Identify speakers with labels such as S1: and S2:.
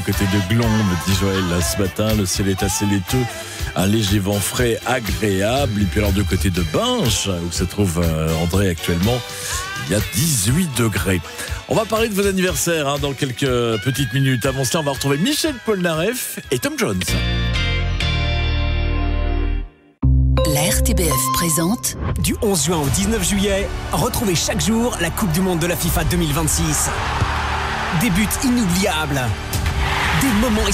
S1: Côté de Glon, me dit Joël, là, ce matin, le ciel est assez laiteux, un léger vent frais agréable. Et puis alors de côté de Binche, où se trouve André actuellement, il y a 18 degrés. On va parler de vos anniversaires dans quelques petites minutes. Avant cela, on va retrouver Michel Polnareff et Tom Jones.
S2: La RTBF présente
S3: du 11 juin au 19 juillet, retrouvez chaque jour la Coupe du Monde de la FIFA 2026. Des buts inoubliables, des moments